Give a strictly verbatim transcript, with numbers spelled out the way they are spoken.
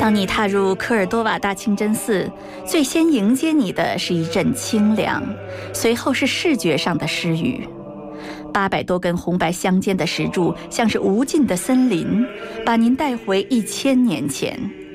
当你踏入科尔多瓦大清真寺，最先迎接你的是一阵清凉，随后是视觉上的诗语。八百多根红白相间的石柱，像是无尽的森林，把您带回一千年前。